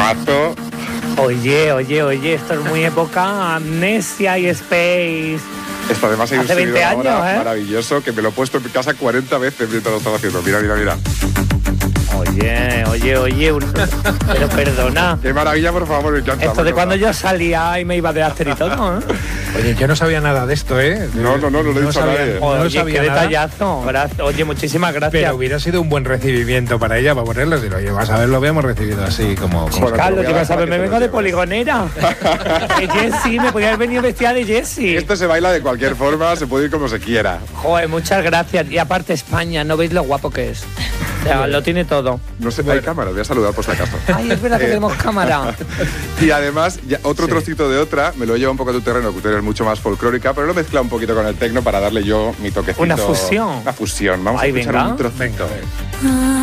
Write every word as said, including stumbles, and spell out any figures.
temazo. Oye, oye, oye, esto es muy época Amnesia y Space. Esto además hay un Hace veinte sonido años, ahora ¿eh? maravilloso que me lo he puesto en mi casa cuarenta veces mientras lo estaba haciendo. Mira, mira, mira. Oye, oye, oye, un... pero perdona. Qué maravilla, por favor, me encanta. Esto de cuando yo salía y me iba de after y todo, ¿eh? Oye, yo no sabía nada de esto, ¿eh? No, no, no, no lo he dicho a nadie. Oye, no sabía qué nada. detallazo. Gracias. Oye, muchísimas gracias. Pero hubiera sido un buen recibimiento para ella, para ponerlo. Decir, oye, vas a ver, lo habíamos recibido así como... como Bueno, Carlos, te lo ¿qué voy a vas a dar ver? para Me que te vengo lo de lleves. poligonera. De Jessie, me podía haber venido vestida de Jessie. Esto se baila de cualquier forma, se puede ir como se quiera. Joder, muchas gracias. Y aparte España, ¿no veis lo guapo que es? O sea, lo tiene todo. No sé, hay cámara, voy a saludar por si acaso. Ay, es verdad que Eh, tenemos cámara. Y además, ya otro Sí. trocito de otra, me lo lleva un poco a tu terreno, que tú eres mucho más folclórica, pero lo mezcla un poquito con el tecno para darle yo mi toquecito. Una fusión. Una fusión. Vamos Ay, a escuchar venga. un trocito. Venga.